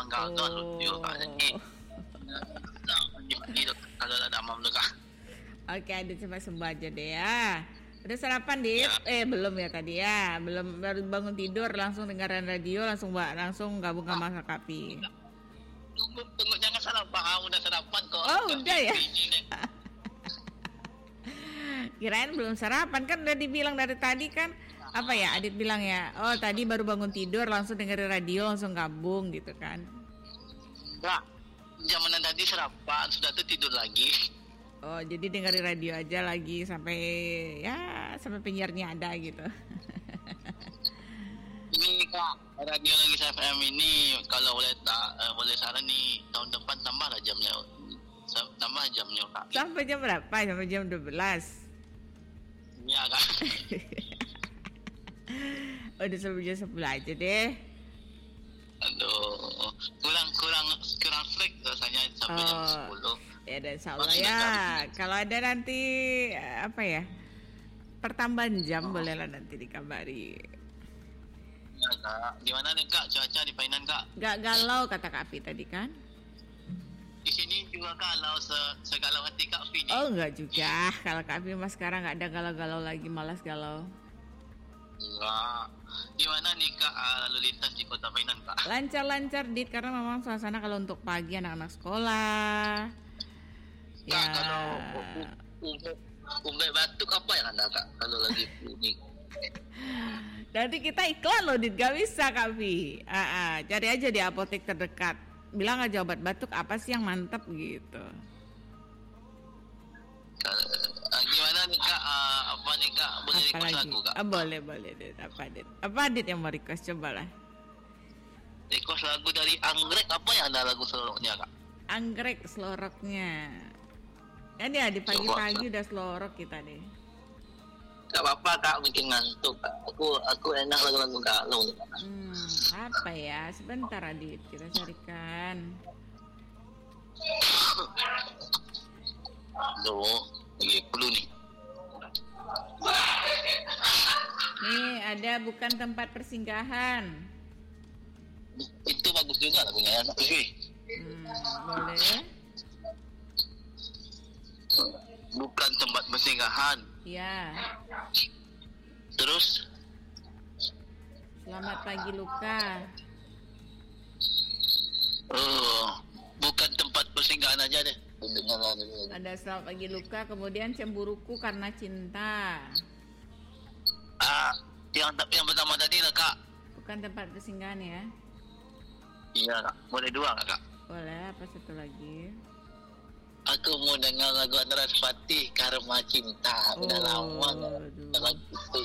gagak lucu kak. Jadi kalau ada amam tu kak. Oke, Adit coba sembuh aja deh ya. Udah sarapan, Dit? Ya. Belum ya tadi ya. Belum, baru bangun tidur langsung dengerin radio, langsung gabung sama Kak Kapi. Tunggu jangan salah paham, udah sarapan kok. Oh, udah ya. Kirain belum sarapan, kan udah dibilang dari tadi kan. Apa ya, Adit bilang ya, oh tadi baru bangun tidur langsung dengerin radio, langsung gabung gitu kan. Enggak, jamanan tadi sarapan, sudah tuh tidur lagi. Oh, jadi dengerin radio aja lagi sampai penyiarnya ada gitu. Ini kak, radio lagi FM ini kalau boleh saran nih, tahun depan tambahlah jamnya kak. Sampai jam berapa? Sampai jam 12. Iya kak. Udah sampai jam 11 aja deh. Aduh, kurang freak rasanya sampai jam 10. Ya dan insyaallah ya. Kalau ada nanti pertambahan jam bolehlah nanti dikabari. Ya kak, gimana nih kak cuaca di Painan kak? Gak galau kata Kak Api tadi kan? Di sini juga galau segalau hati Kak Api. Oh enggak juga, kalau Kak Api mas sekarang nggak ada galau-galau lagi, malas galau. Enggak. Gimana nih kak lalu lintas di kota Painan kak? Lancar Dit, karena memang suasana kalau untuk pagi anak-anak sekolah. Kak, kalau umbai batuk apa yang anda kak kalau lagi bunyi? Nanti kita iklan loh Dit, gak bisa Kak Vi. Cari aja di apotek terdekat. Bilang aja obat batuk apa sih yang mantap gitu. Gimana nih kak? Apa nih kak? Boleh request lagu kak? Boleh Dit. Apa Dit yang mau request, cobalah. Request lagu dari Anggrek, apa yang ada lagu seloroknya kak? Anggrek seloroknya. Kan ya di pagi-pagi udah selorok kita deh. Gak apa-apa kak, mungkin ngantuk kak. Aku enak lagu-lagu galau. Apa ya? Sebentar Adit, kita carikan. Aduh, lagi perlu nih. Nih ada bukan tempat persinggahan. Itu bagus juga lagunya enak sih. Boleh. Bukan tempat persinggahan. Ya. Terus? Selamat pagi Luka. Bukan tempat persinggahan aja deh. Ada selamat pagi Luka, kemudian cemburuku karena cinta. Yang pertama tadi lah kak. Bukan tempat persinggahan ya? Iya kak. Boleh dua kak? Boleh. Apa satu lagi? Aku mau dengar lagu Andra Spati, Karma Cinta. Udah lama lagu itu.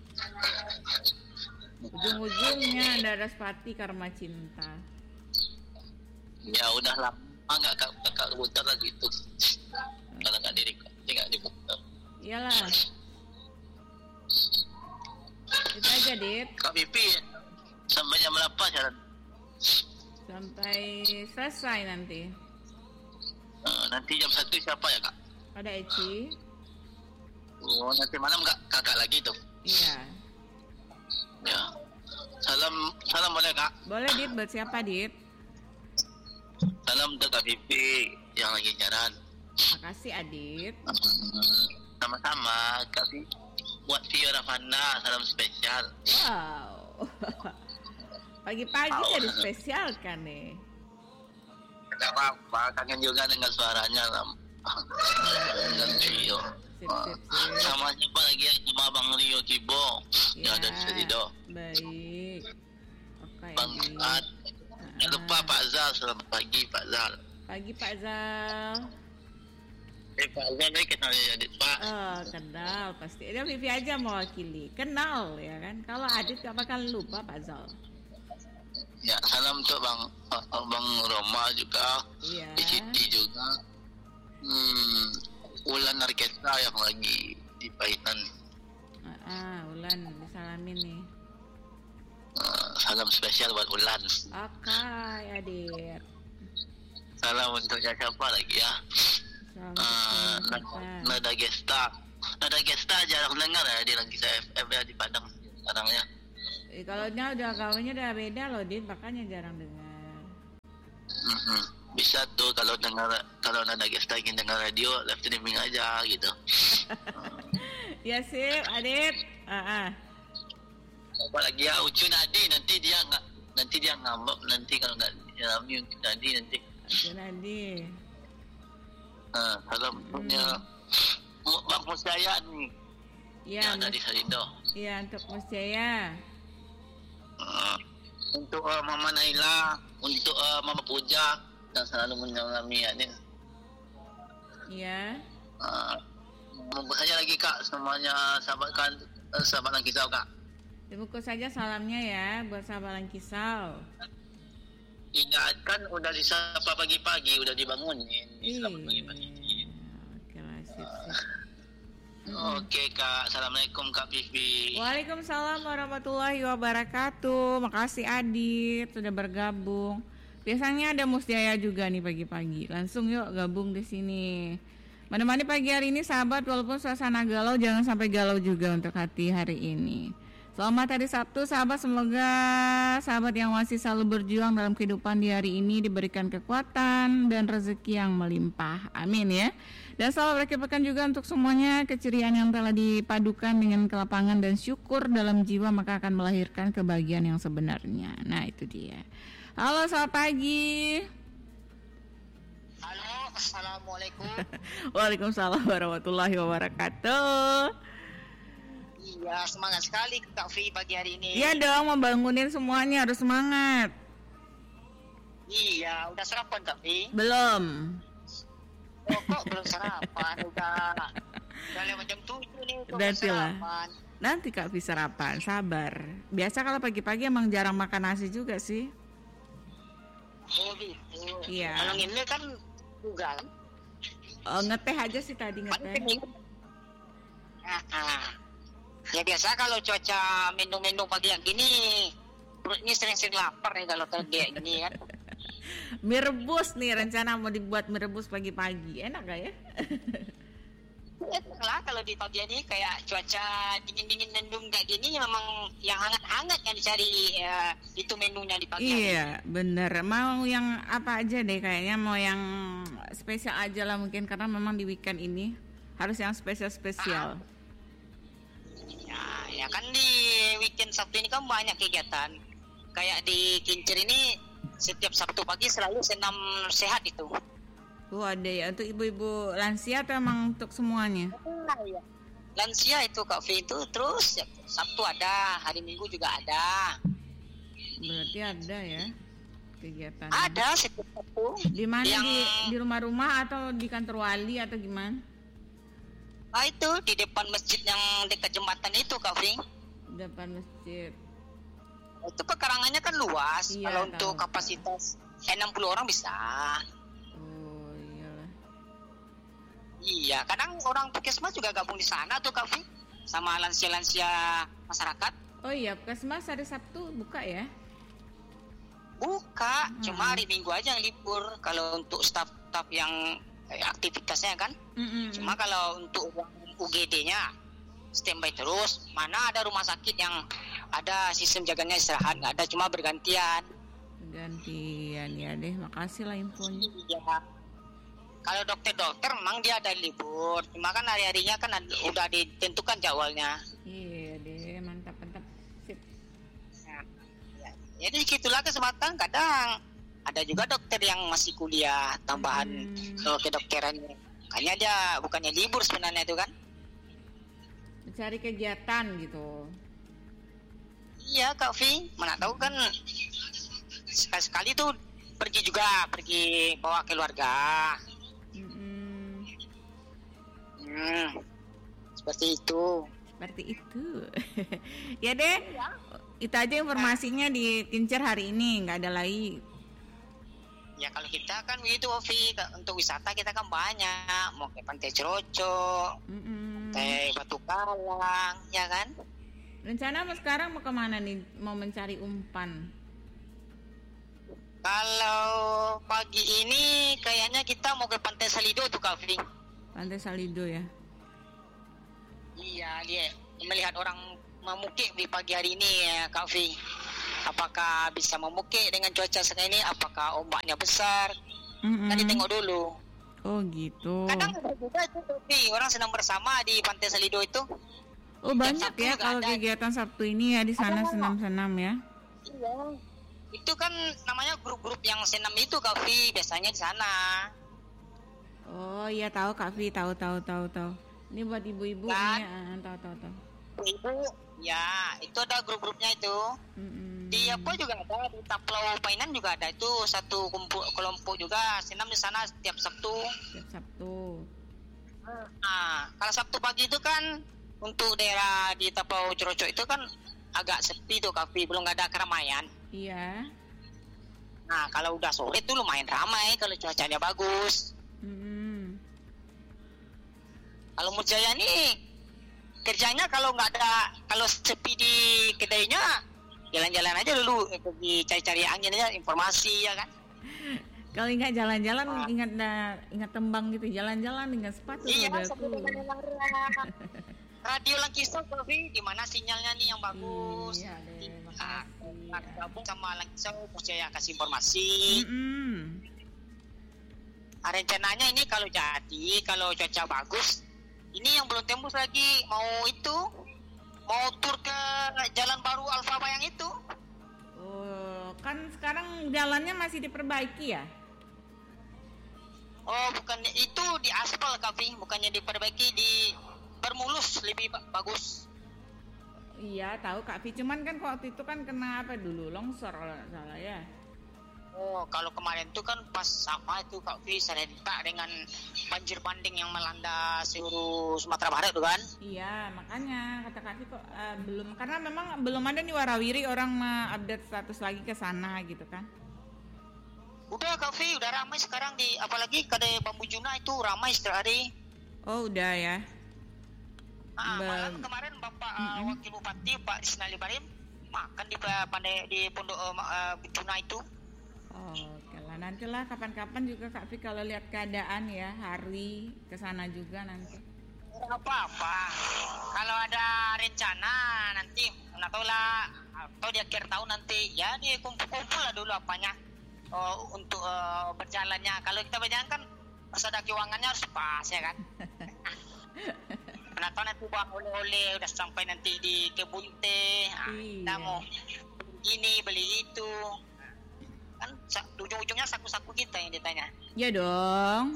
Ujung-ujungnya Andra Spati, Karma Cinta. Ya udah lama nggak kakak putar lagi itu. Kalau nggak diputar. Iyalah. Itu aja Dit. Kak Pipi sampai jam berapa jalan? Sampai selesai nanti. Nanti jam 1 siapa ya kak? Ada Eci. Oh nanti malam kakak lagi tuh? Iya. Ya. Salam boleh kak? Boleh Dit, buat siapa Dit? Salam untuk Kak Pipi yang lagi jalan. Makasih Adit. Sama-sama Kak Pipi. Buat Vio Ravana, salam spesial. Wow. Pagi-pagi jadi spesial kan nih. Gak apa-apa, kangen juga dengan suaranya lah. Dan Vio. Sip. Sama siapa lagi ya? Sama Bang Rio Kibo yang ada di studio. Baik. Oke. Bang Ad. Jangan lupa Pak Zal, selamat pagi Pak Zal. Pagi Pak Zal. Pak Zal ini kenal ya Adit Pak. Kenal pasti. Dia Vivi aja mewakili. Kenal ya kan. Kalau Adit gak bakal lupa Pak Zal. Ya salam untuk Bang Roma juga. Iya. Siti juga. Ulan Orkestra yang lagi di Painan. Ulan disalamin nih. Salam spesial buat Ulan. Oke, Adit. Salam untuk siapa lagi ya? Nada Gesta jarang dengar ya di Langkisa FM ya di Padang sekarang ya. Kalau udah kawannya udah beda loh Dit, makanya jarang dengar. Bisa tuh kalau ada guest ingin dengar radio live streaming aja gitu. Ya sip, Adit. Apalagi ya Ucu Nadi nanti dia ngambek nanti kalau nggak nyalami nanti. Ucu Nadi. Kalau punya Bang Musjaya nih. Iya. Yang dari Salido. Iya, untuk Musjaya. Untuk Mama Naila, untuk Mama Puja yang selalu menyalami ini. Iya. Bungkus saja lagi Kak semuanya sahabat Langkisau Kak. Dibungkus saja salamnya ya buat sahabat Langkisau. Iya kan udah disapa pagi-pagi, udah dibangunin. Pagi-pagi. Oke lah, sip. Oke Kak, assalamualaikum Kak Vivi. Waalaikumsalam warahmatullahi wabarakatuh. Makasih Adit sudah bergabung. Biasanya ada Musjaya juga nih pagi-pagi. Langsung yuk gabung di sini. Menemani pagi hari ini sahabat, walaupun suasana galau jangan sampai galau juga untuk hati hari ini. Selamat hari Sabtu sahabat, semoga sahabat yang masih selalu berjuang dalam kehidupan di hari ini diberikan kekuatan dan rezeki yang melimpah. Amin ya. Dan selalu berakhir pekan juga untuk semuanya, keceriaan yang telah dipadukan dengan kelapangan dan syukur dalam jiwa maka akan melahirkan kebahagiaan yang sebenarnya. Nah itu dia. Halo, selamat pagi. Halo, assalamualaikum. Waalaikumsalam warahmatullahi wabarakatuh. Iya, semangat sekali Kak Fi pagi hari ini. Iya dong, membangunin semuanya harus semangat. Iya, udah sarapan Kak Fi? Belum. Oh, kok belum sarapan? Udah lewat jam 7 nih. Nanti lah. Nanti Kak Fi sarapan, sabar. Biasa kalau pagi-pagi emang jarang makan nasi juga sih. Oh gitu. Iya. Kalau ini kan juga kan? Oh, ngeteh aja sih tadi ngeteh. Ya biasa kalau cuaca mendung-mendung pagi yang gini, perutnya sering-sering lapar nih kalau kayak gini kan. Mie rebus nih, rencana mau dibuat mie rebus pagi-pagi. Enak gak ya? Enak lah kalau di pagi ini kayak cuaca dingin-dingin mendung kayak gini memang yang hangat-hangat yang dicari itu menunya di pagi hari. Iya, bener. Mau yang apa aja deh kayaknya, mau yang spesial aja lah mungkin karena memang di weekend ini harus yang spesial-spesial. Ya kan di weekend Sabtu ini kan banyak kegiatan. Kayak di Kincir ini setiap Sabtu pagi selalu senam sehat itu. Oh ada ya, untuk ibu-ibu lansia atau emang untuk semuanya? Ya. Lansia itu Kak Fi itu terus Sabtu ada, hari Minggu juga ada. Berarti ada ya kegiatan. Ada setiap Sabtu. Di mana di rumah-rumah atau di kantor wali atau gimana? Ah itu di depan masjid yang dekat jembatan itu Kak Fi. Depan masjid. Itu pekarangannya kan luas. Iya, kalau untuk kapasitas 60 orang bisa. Oh iyalah. Iya, kadang orang puskesmas juga gabung di sana tuh Kak Fi, sama lansia-lansia masyarakat. Oh iya, puskesmas hari Sabtu buka ya? Buka, cuma hari Minggu aja yang libur. Kalau untuk staf-staf yang aktivitasnya kan. Cuma kalau untuk UGD-nya standby terus. Mana ada rumah sakit yang ada sistem jaganya istirahat, nggak ada, cuma bergantian. Gantian ya deh, makasih lah infonya. Iya. Kalau dokter-dokter memang dia ada libur, cuma kan hari-harinya kan udah ditentukan jadwalnya. Iya deh, mantap. Sip. Nah, ya. Jadi gitulah kesempatan. Kadang ada juga dokter yang masih kuliah tambahan kedokterannya. Makanya dia bukannya libur sebenarnya itu kan. Mencari kegiatan gitu. Iya Kak Fi, mana tahu kan sekali-sekali tuh pergi bawa keluarga. Seperti itu. Ya deh, itu aja informasinya di Kincir hari ini, nggak ada lagi. Ya kalau kita kan begitu Ovi, untuk wisata kita kan banyak, mau ke Pantai Ceroco, Pantai Batu Kalang, ya kan? Rencana sekarang mau kemana nih? Mau mencari umpan? Kalau pagi ini kayaknya kita mau ke Pantai Salido tuh Kak Fi. Pantai Salido ya? Iya, dia melihat orang memukik di pagi hari ini ya Kak Fi. apakah bisa memukik dengan cuaca sekarang ini, apakah ombaknya besar. Kan ditengok dulu. Oh gitu. Kadang ada juga itu orang senang bersama di Pantai Selido itu. Oh banyak ya kalau kegiatan Sabtu ini ya di sana senam-senam ya. Iya. Itu kan namanya grup-grup yang senam itu Kak Vi, biasanya di sana. Oh iya tahu Kak Vi, tahu. Ini buat ibu-ibu kan? Nih, tahu. Ibu, ya itu ada grup-grupnya itu. Di apa juga ada, di Taplau Painan juga ada itu satu kelompok juga senam di sana setiap Sabtu. Nah, kalau Sabtu pagi itu kan untuk daerah di Taplau Cerocok itu kan agak sepi tuh Kak Vi, belum ada keramaian. Iya. Nah, kalau udah sore tuh lumayan ramai kalau cuacanya bagus. Kalau Mujaya nih kerjanya kalau sepi di kedainya, jalan-jalan aja dulu, pergi cari-cari angin aja, informasi ya kan. Kalau ingat jalan-jalan, ingat tembang gitu, jalan-jalan ingat sepatu. Iya, radio Langkisau Kofi, di mana sinyalnya nih yang bagus. Iya, gabung sama Langkisau, Mujaya kasih informasi. Rencananya ini kalau cuaca bagus, ini yang belum tembus lagi mau tur ke jalan baru Alfa Bayang itu. Oh, kan sekarang jalannya masih diperbaiki ya? Oh, bukan itu di aspal Kavi, bukannya diperbaiki, dipermulus lebih bagus. Iya, tahu Kak Vi, cuman kan waktu itu kan kena apa dulu? Longsor kalau nggak salah ya. Oh, kalau kemarin itu kan pas sama itu Kak Vi serentak dengan banjir banding yang melanda seluruh Sumatera Barat tuh kan? Iya, makanya kata Kak Vi kok belum, karena memang belum ada nih warawiri orang update status lagi ke sana gitu kan. Udah Kak Vi, udah ramai sekarang apalagi Kedai Bambu Juna itu ramai setiap hari. Oh, udah ya. Malam kemarin Bapak Wakil Bupati Pak Isnali Barim makan di Pondok Juna itu. Oh, oke lah, nantilah kapan-kapan juga Kak Vi kalau lihat keadaan ya, hari ke sana juga nanti. Apa-apa. Kalau ada rencana nanti nggak tahu lah, atau di akhir tahun nanti ya kumpul-kumpul lah dulu apanya untuk berjalannya. Kalau kita berjalan kan pas ada keuangannya harus pas ya kan. Nggak tahu nanti bawa oleh-oleh udah sampai nanti di kebun teh. Kita mau beli ini beli itu. Kan ujung-ujungnya saku-saku kita yang ditanya. Ya dong.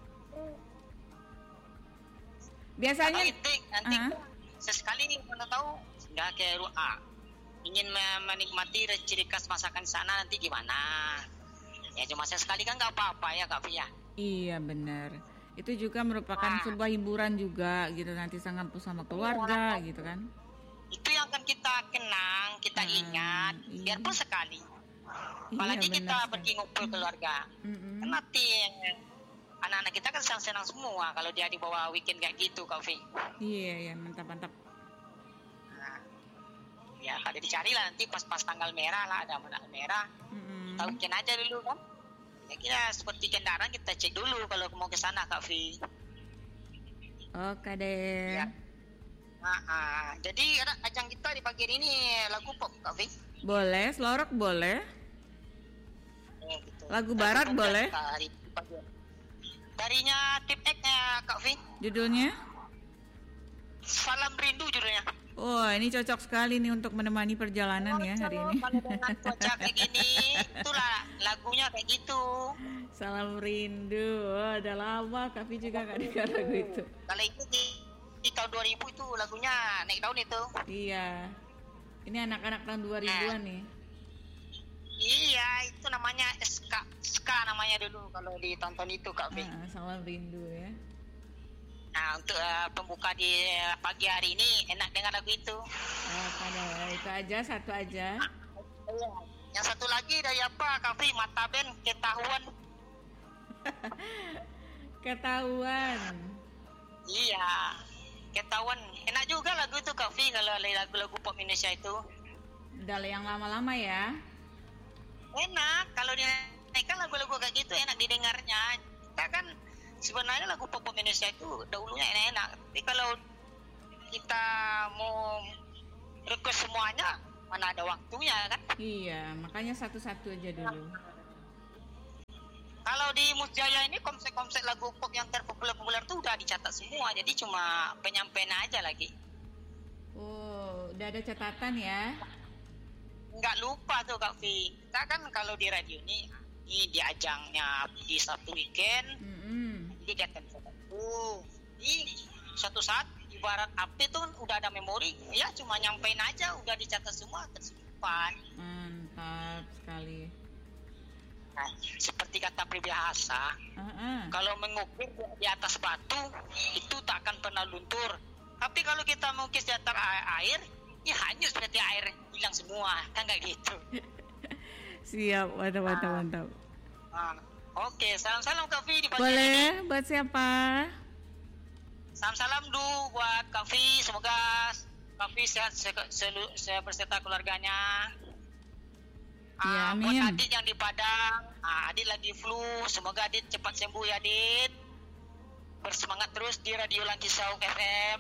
Biasanya nanti sesekali mana tahu nggak ke ingin menikmati ciri khas masakan sana nanti gimana? Ya cuma sesekali kan nggak apa-apa ya Kak Fia. Iya benar. Itu juga merupakan sebuah hiburan juga gitu, nanti sangat sama keluarga gitu kan. Itu yang akan kita kenang, kita ingat, biarpun sekali. Apalagi kita pergi ngumpul keluarga. Kan nanti anak-anak kita kan senang-senang semua kalau dia dibawa weekend kayak gitu, Kak Vi. Iya, mantap. Nah, ya kalau dicari lah nanti pas tanggal merah lah, ada tanggal merah. Tahu weekend aja dulu kan. Ya kita seperti kendaraan kita cek dulu kalau mau ke sana, Kak Vi. Oke deh. Ya. Jadi ajang kita di pagi ini lagu pop, Kak Vi. Boleh, selorok boleh. Gitu. Lagu barat boleh. Darinya Tip X Kak Vi. Judulnya? Salam Rindu judulnya. Oh, ini cocok sekali nih untuk menemani perjalanan ya hari ini. Kalau dengan cuaca kayak gini, itulah lagunya kayak gitu. Salam Rindu. Oh, udah lama Kak Vi juga gak dengar lagu itu. Kalau itu di tahun 2000 itu lagunya naik daun itu. Iya. Ini anak-anak tahun 2000-an nih. Iya, itu namanya ska namanya dulu kalau ditonton itu Kak Vi. Salam Rindu ya. Nah, untuk pembuka di pagi hari ini enak dengar lagu itu. Itu aja, satu aja. Yang satu lagi dari apa Kak Vi? Mata band Ketahuan. Iya, Ketahuan. Enak juga lagu itu Kak Vi kalau lagu-lagu pop Indonesia itu. Udah yang lama-lama ya. Enak kalau dinaikkan lagu-lagu kayak gitu, enak didengarnya. Kita kan sebenarnya lagu pop Indonesia itu dahulunya enak-enak. Tapi kalau kita mau request semuanya mana ada waktunya kan. Iya, makanya satu-satu aja dulu. Kalau di Musjaya ini konsep-konsep lagu pop yang terpopuler tuh udah dicatat semua, jadi cuma penyampaian aja lagi. Oh, udah ada catatan ya? Nggak lupa tuh Kak Vi. Kita kan kalau di radio ini di ajangnya di Sabtu weekend, jadi dia akan di suatu saat ibarat api tuh udah ada memori, ya cuma nyampein aja, udah dicatat semua, tersimpan. Mantap sekali. Nah, seperti kata peribahasa, kalau mengukir di atas batu itu tak akan pernah luntur. Tapi kalau kita mengukir di atas air, ya hanyut seperti air, hilang semua, kan kayak gitu. Siap, mantap. Oke, salam-salam Kak Vi di pagi Boleh, ini. buat siapa? Salam-salam dulu buat Kak Vi, semoga Kak Vi sehat beserta keluarganya. Ya, buat amin. Adit yang di Padang, Adit lagi flu, semoga Adit cepat sembuh ya Adit. Bersemangat terus di Radio Langkisau FM.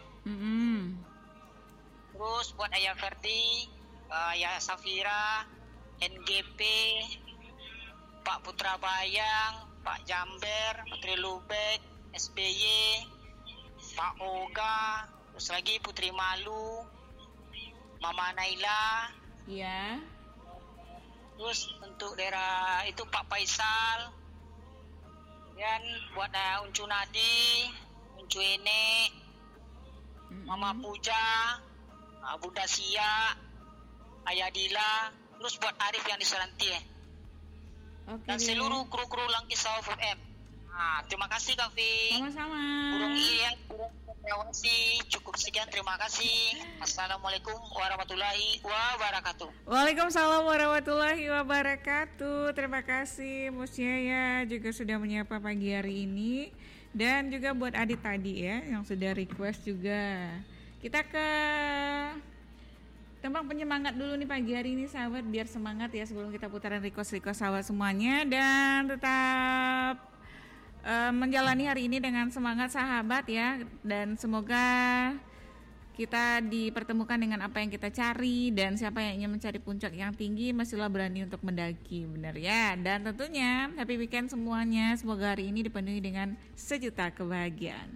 Terus buat Ayah Ferdi, Ayah Safira, NGP, Pak Putra Bayang, Pak Jamber, Putri Lubek, SBY, Pak Oga, terus lagi Putri Malu, Mama Naila. Iya. Terus untuk daerah itu Pak Faisal, dan buat Uncu Nadi, Uncu Ene, Mama Puja, Bunda Sia, Ayah Dila, terus buat Arif yang di Seranti dan seluruh kru-kru Langkisau FM. Terima kasih Kak Vi. Sama-sama. Burung Ian, cukup sekian, terima kasih. Assalamualaikum warahmatullahi wabarakatuh. Waalaikumsalam warahmatullahi wabarakatuh. Terima kasih Musjaya juga sudah menyapa pagi hari ini, dan juga buat Adit tadi ya yang sudah request juga. Kita ke tembang penyemangat dulu nih pagi hari ini sahabat, biar semangat ya sebelum kita putaran request sahabat semuanya, dan tetap menjalani hari ini dengan semangat sahabat ya, dan semoga kita dipertemukan dengan apa yang kita cari, dan siapa yang ingin mencari puncak yang tinggi mestilah berani untuk mendaki, benar ya. Dan tentunya happy weekend semuanya, semoga hari ini dipenuhi dengan sejuta kebahagiaan.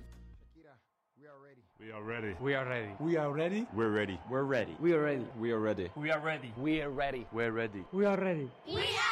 We are ready. We are ready. We are ready. We're ready. We're ready. We are ready. We are ready. We are ready. We are ready. We're ready. We are ready. We are